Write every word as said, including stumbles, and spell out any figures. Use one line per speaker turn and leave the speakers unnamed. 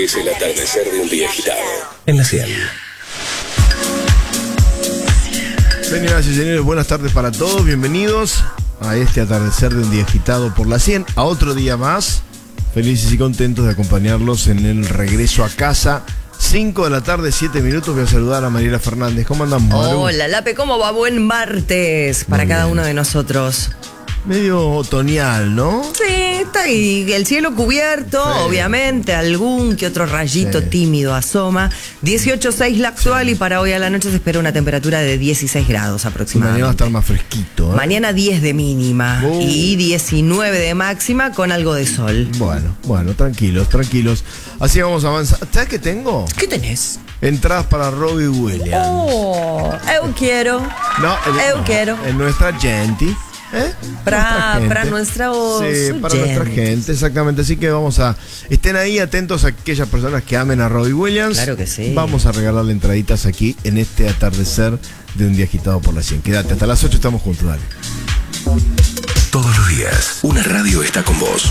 Es el atardecer de un día agitado. En la cien.
Señoras y señores, buenas tardes para todos. Bienvenidos a este atardecer de un día agitado por la cien. A otro día más. Felices y contentos de acompañarlos en el regreso a casa. cinco de la tarde, siete minutos. Voy a saludar a Mariela Fernández. ¿Cómo andamos, Maru?
Hola, Lape, ¿cómo va? Buen martes para
Muy
cada
bien.
uno de nosotros.
Medio otoñal, ¿no?
Sí, está ahí, el cielo cubierto,
Sí.
obviamente, algún que otro rayito
Sí.
tímido asoma. dieciocho punto seis la actual y para hoy a la noche se espera una temperatura de dieciséis grados
Y mañana
aproximadamente.
va a estar más fresquito, ¿eh?
Mañana diez de mínima
Uh.
y diecinueve de máxima con algo de sol.
Bueno, bueno, tranquilos, tranquilos. Así vamos a avanzar. ¿Sabes qué tengo?
¿Qué tenés?
Entradas para Robbie Williams.
Oh, eu quiero.
No, el-
Eu
no,
quiero.
en nuestra gente. ¿Eh?
Para-
Nuestra
para
gente.
nuestra voz,
Sí, para
gente.
nuestra gente, exactamente. Así que vamos a. Estén ahí atentos a aquellas personas que amen a Robbie Williams.
Claro que sí.
Vamos a regalarle entraditas aquí en este atardecer de un día agitado por la cien. Quédate, hasta las ocho estamos juntos, dale.
Todos los días, una radio está con vos.